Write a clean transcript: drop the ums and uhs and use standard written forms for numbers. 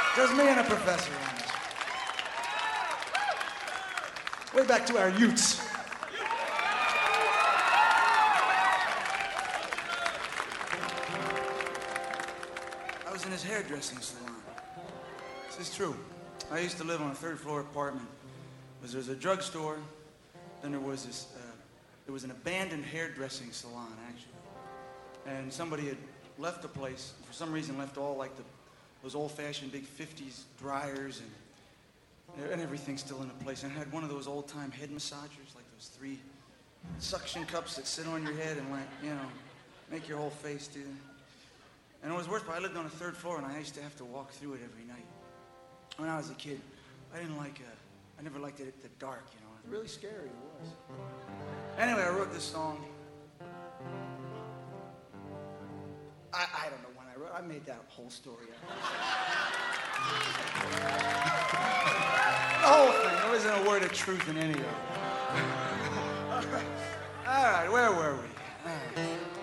Just me and a professor on this. Way back to our Utes. I was in his hairdressing salon. This is true. I used to live on a third-floor apartment. There was a drugstore, then there was this. It was an abandoned hairdressing salon, actually. And somebody had left the place, for some reason left all like those old-fashioned big 50s dryers and everything still in the place. And it had one of those old-time head massagers, like those 3 suction cups that sit on your head and like, make your whole face do that. And it was worse, but I lived on the 3rd floor and I used to have to walk through it every night. When I was a kid, I never liked it at the dark, It was really scary, it was. Anyway, I wrote this song. I don't know when I wrote it. I made that whole story up. The whole thing. There wasn't a word of truth in any of it. All right, where were we?